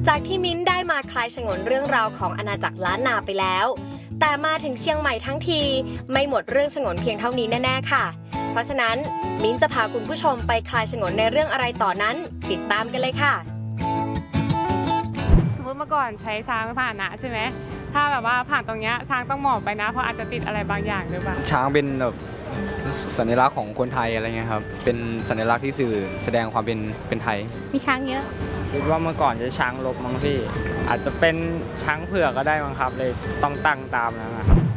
จากที่มิ้นได้มาคลายฉงนเรื่องราวของอาณาจักรล้านนาไปแล้วแต่มาถึงเชียงใหม่ทั้งทีไม่หมดเรื่องฉงนเพียงเท่านี้แน่ๆค่ะเพราะฉะนั้นมิ้นจะพาคุณผู้ชมไปคลายฉงนในเรื่องอะไรต่อนั้นติดตามกันเลยค่ะสมมติเมื่อก่อนใช้ช้างผ่านนะใช่ไหมถ้าแบบว่าผ่านตรงเนี้ยช้างต้องหมอบไปนะเพราะอาจจะติดอะไรบางอย่างหรือเปล่าช้างเป็นแบบสัญลักษณ์ของคนไทยอะไรเงี้ยครับเป็นสัญลักษณ์ที่สื่อแสดงความเป็นไทยมีช้างเยอะคิดว่าเมื่อก่อนจะช้างรบมั้งพี่อาจจะเป็นช้างเผือกก็ได้มั้งครับเลยต้องตั้งตามนะครับ